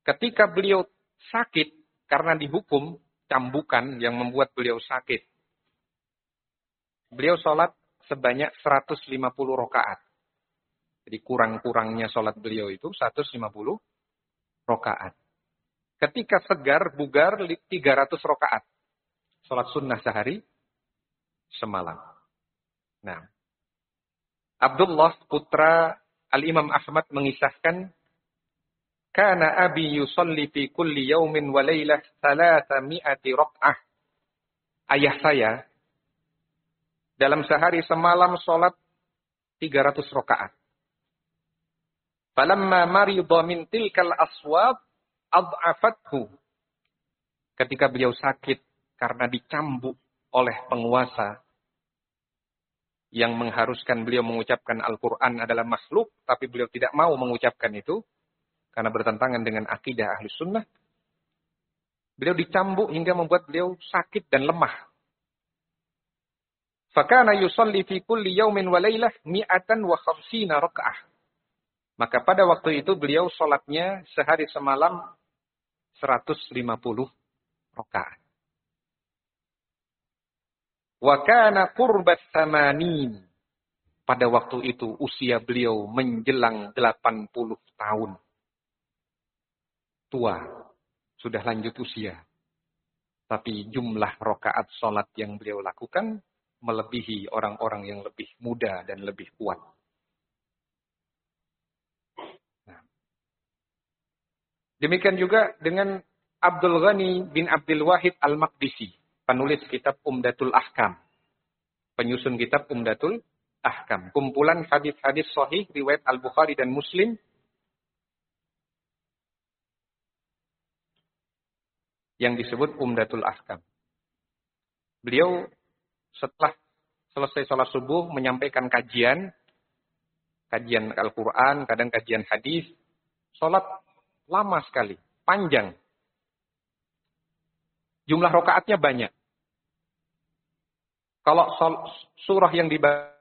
Ketika beliau sakit karena dihukum cambukan yang membuat beliau sakit, beliau sholat sebanyak 150 rakaat. Jadi kurang-kurangnya sholat beliau itu 150 rakaat. Ketika segar, bugar 300 rakaat. Sholat sunnah sehari semalam. Nah, Abdullah putra Al-Imam Ahmad mengisahkan, kana abi yusalli fi kulli yaumin wa lailah 300 raka'ah. Ayah saya dalam sehari semalam sholat 300 rakaat. Falamma marida min tilkal aswab ad'afathu. Ketika beliau sakit karena dicambuk oleh penguasa yang mengharuskan beliau mengucapkan Al-Quran adalah makhluk, tapi beliau tidak mau mengucapkan itu karena bertentangan dengan akidah Ahlus Sunnah. Beliau dicambuk hingga membuat beliau sakit dan lemah. Fakana yusalli fi kulli yaumin wa lailah 150 rakaah. Maka pada waktu itu beliau sholatnya sehari semalam 150 rakaat. Wa kana qurbat 80. Pada waktu itu usia beliau menjelang 80 tahun. Tua, sudah lanjut usia. Tapi jumlah rakaat sholat yang beliau lakukan melebihi orang-orang yang lebih muda dan lebih kuat. Nah. Demikian juga dengan Abdul Ghani bin Abdul Wahid Al-Maqdisi, penulis kitab Umdatul Ahkam, penyusun kitab Umdatul Ahkam, kumpulan hadis-hadis sahih riwayat Al-Bukhari dan Muslim yang disebut Umdatul Ahkam. Beliau setelah selesai sholat subuh menyampaikan kajian Al-Quran, kadang kajian hadis, sholat lama sekali, panjang. Jumlah rakaatnya banyak. Kalau surah yang dibaca